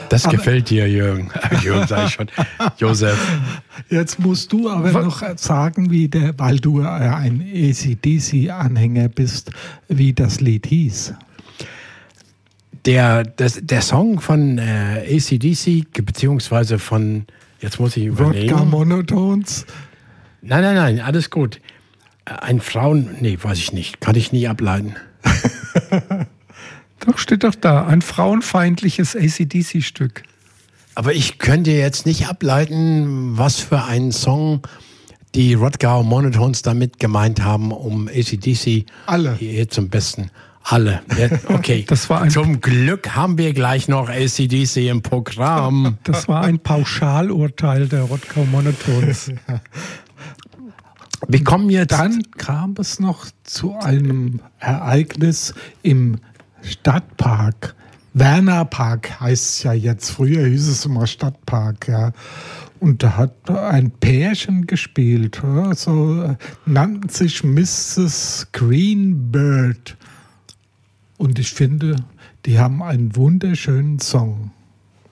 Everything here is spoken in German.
Das gefällt dir, Jürgen. Jürgen sag ich schon. Josef. Jetzt musst du aber noch sagen, weil du ein AC/DC-Anhänger bist, wie das Lied hieß. Der Song von AC/DC, beziehungsweise von, jetzt muss ich überlegen. Rodger Monotones? Nein, alles gut. Weiß ich nicht, kann ich nie ableiten. Doch, steht doch da, ein frauenfeindliches AC/DC-Stück. Aber ich könnte jetzt nicht ableiten, was für einen Song die Rodger Monotones damit gemeint haben, um AC/DC hier zum Besten. Alle. Okay. Zum Glück haben wir gleich noch AC/DC im Programm. Das war ein Pauschalurteil der Rodger Monotones. Wir kommen jetzt. Dann kam es noch zu einem Ereignis im Stadtpark. Wernerpark heißt es ja jetzt. Früher hieß es immer Stadtpark, ja. Und da hat ein Pärchen gespielt. So nannten sich Mrs. Greenbird. Und ich finde, die haben einen wunderschönen Song.